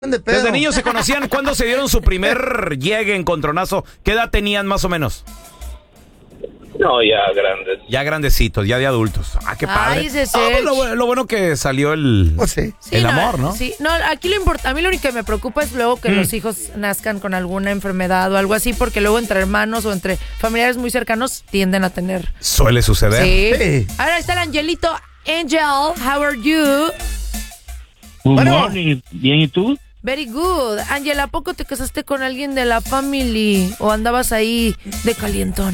De pedo. Desde niños se conocían. ¿Cuándo se dieron su primer llegue, encontronazo? ¿Qué edad tenían más o menos? No, ya grandes. Ya grandecitos, ya de adultos. Ah, qué padre. Ay, ese Pues lo bueno que salió el amor, ¿no? Sí, no, aquí a mí lo único que me preocupa es luego que los hijos nazcan con alguna enfermedad o algo así, porque luego entre hermanos o entre familiares muy cercanos tienden a tener. Suele suceder. Sí. Ahora está el Angelito. Angel, how are you? Good morning. Bien, ¿y tú? Very good. Angel, ¿a poco te casaste con alguien de la family o andabas ahí de calientón?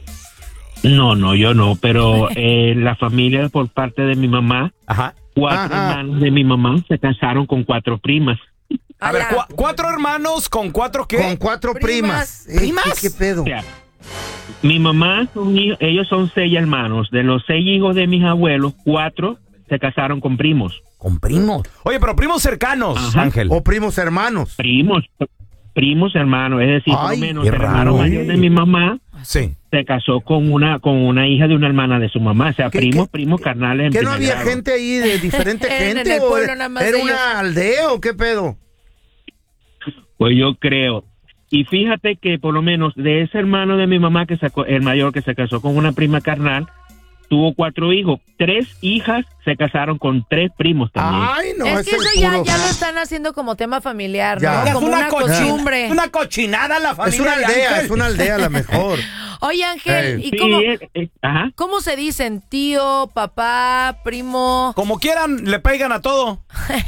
No, yo no, pero la familia por parte de mi mamá, cuatro hermanos de mi mamá se casaron con 4 primas. A ver, 4 hermanos con 4 ¿qué? Con 4 primas. ¿Primas? ¿Qué pedo? O sea, mi mamá, ellos son 6 hermanos. De los 6 hijos de mis abuelos, 4 se casaron con primos. ¿Con primos? Oye, pero primos cercanos, Ángel. O primos hermanos. Primos hermanos, es decir, por lo menos el hermano mayor de mi mamá se casó con una hija de una hermana de su mamá, o sea, primos carnales. ¿Que no había gente ahí de diferente gente? En el pueblo nada más ¿Era de una aldea o qué pedo? Pues yo creo. Y fíjate que por lo menos de ese hermano de mi mamá, el mayor que se casó con una prima carnal, tuvo 4 hijos. 3 hijas se casaron con 3 primos también. Ay, no, es que eso ya lo están haciendo como tema familiar, ¿no? Como una costumbre. Es una cochinada la familia. Es una aldea a lo mejor. Oye, Ángel, ¿y cómo se dicen? Tío, papá, primo. Como quieran, le pegan a todo.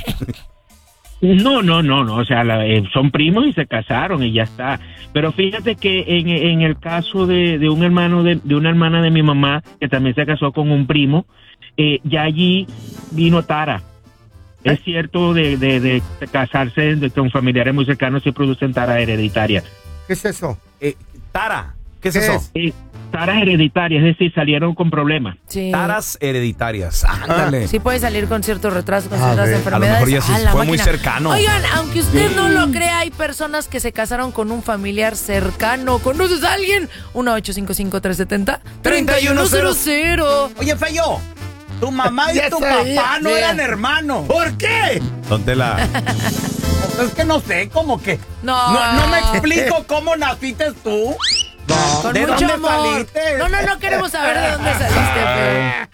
No, o sea, son primos y se casaron y ya está. Pero fíjate que en el caso de un hermano de una hermana de mi mamá, que también se casó con un primo, ya allí vino Tara. Es cierto de casarse con familiares muy cercanos y producen Tara hereditaria. ¿Qué es eso? Tara, ¿qué es eso? Taras hereditarias, es decir, salieron con problemas. Sí. Taras hereditarias, ándale. Sí puede salir con cierto retraso, con ciertas enfermedades. A lo mejor ya sí fue muy cercano. Oigan, aunque usted no lo crea, hay personas que se casaron con un familiar cercano. ¿Conoces a alguien? 1-855-370-3100. Oye, Feyo, tu mamá y tu papá no eran hermanos. ¿Por qué? ¿Dónde la...? Es que no sé, como que... No me explico cómo naciste tú. Con ¿De mucho dónde amor. saliste? No queremos saber de dónde saliste, pero...